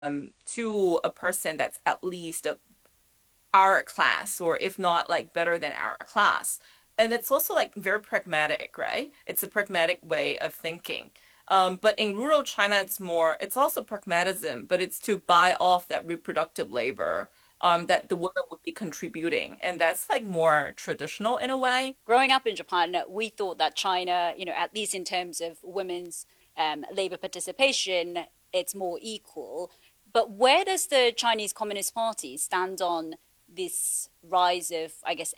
to a person that's at least our class, or if not like better than our class. And it's also like very pragmatic, right? It's a pragmatic way of thinking. But in rural China, it's also pragmatism, but it's to buy off that reproductive labor that the woman would be contributing. And that's like more traditional in a way. Growing up in Japan, we thought that China, at least in terms of women's labor participation, it's more equal. But where does the Chinese Communist Party stand on this rise of, I guess,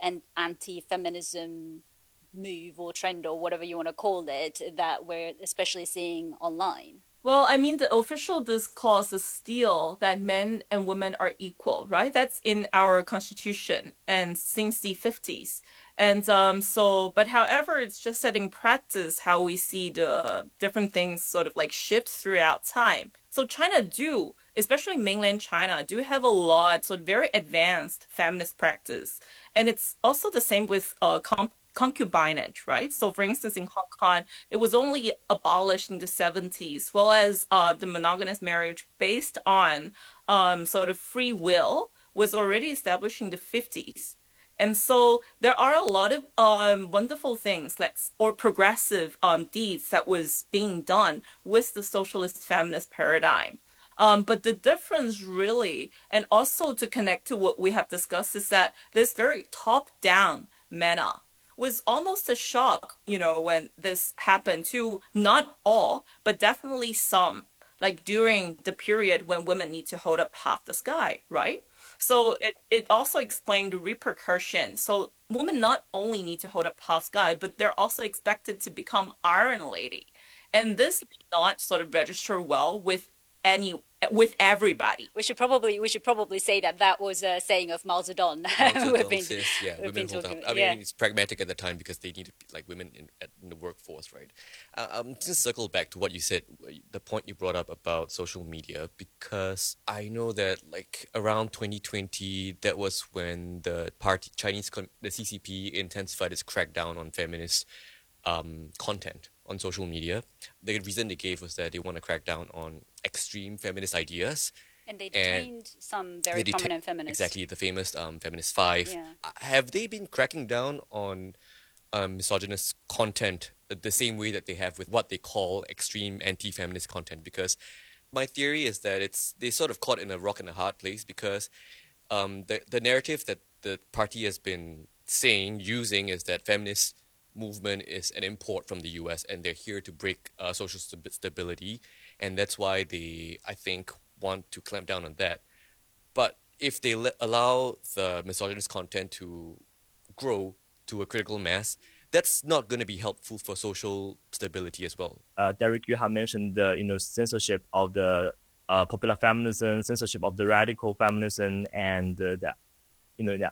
anti-feminism move or trend or whatever you want to call it that we're especially seeing online? Well, I mean, the official discourse is still that men and women are equal, right? That's in our constitution and since the 50s. And but however, it's just that in practice, how we see the different things sort of like shift throughout time. So China do, especially mainland China, do have a lot, so very advanced feminist practice. And it's also the same with concubinage, right? So for instance, in Hong Kong, it was only abolished in the 70s, well as the monogamous marriage based on sort of free will was already established in the 50s. And so there are a lot of wonderful things like or progressive deeds that was being done with the socialist feminist paradigm. But the difference really, and also to connect to what we have discussed, is that this very top-down manner was almost a shock, when this happened to not all, but definitely some, like during the period when women need to hold up half the sky, right? So it also explained the repercussion. So women not only need to hold up half sky, but they're also expected to become Iron Lady. And this did not sort of register well any with everybody. We should probably say that that was a saying of Mao Zedong. Mao we've Zedong been says, yeah, we've women been hold up. talking, I yeah. mean, it's pragmatic at the time because they need like women in the workforce, right? Just circle back to what you said, the point you brought up about social media, because I know that like around 2020, that was when the the CCP intensified its crackdown on feminist content on social media. The reason they gave was that they want to crack down on extreme feminist ideas, And they and detained some they very detect prominent feminists. exactly the famous Feminist Five. Yeah. Have they been cracking down on misogynist content the same way that they have with what they call extreme anti-feminist content? Because my theory is that they sort of caught in a rock and a hard place because the narrative that the party has been using is that feminist movement is an import from the US and they're here to break social stability, and that's why they, I think, want to clamp down on that. But if they allow the misogynist content to grow to a critical mass, that's not going to be helpful for social stability as well. Derek, you have mentioned the censorship of the popular feminism, censorship of the radical feminism, and that yeah.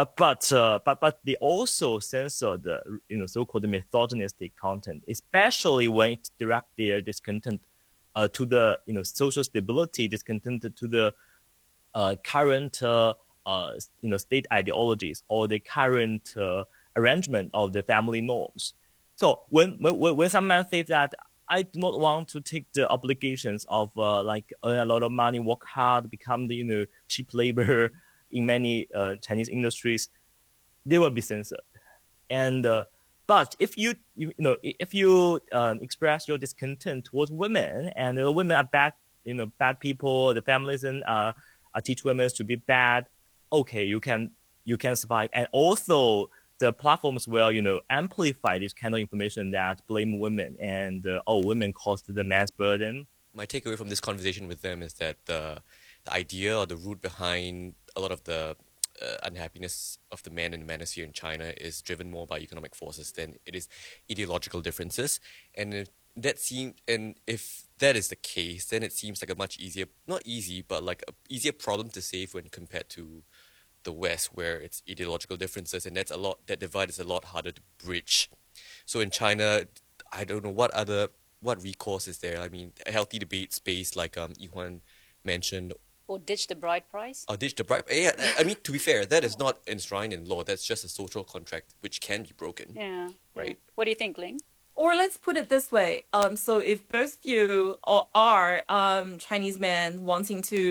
But they also censor the so-called misogynistic content, especially when it direct their discontent to the social stability, discontent to the current state ideologies or the current arrangement of the family norms. So when someone says that I do not want to take the obligations of like earn a lot of money, work hard, become the cheap labor in many Chinese industries, they will be censored. And but if you express your discontent towards women and women are bad, bad people, the families and teach women to be bad, okay, you can survive. And also the platforms will amplify this kind of information that blame women and women caused the man's burden. My takeaway from this conversation with them is that the idea or the root behind a lot of the unhappiness of the men and the manosphere in China is driven more by economic forces than it is ideological differences. And if that is the case, then it seems like a much easier, not easy, but like a easier problem to save when compared to the West, where it's ideological differences, and that divide is a lot harder to bridge. So in China, I don't know what recourse is there. I mean, a healthy debate space like Yihuan mentioned, Or ditch the bride price. or ditch the bribe. Yeah, I mean, to be fair, that is not enshrined in law. That's just a social contract which can be broken, Yeah, yeah. right? What do you think, Ling? Or let's put it this way. So if both of you are Chinese men wanting to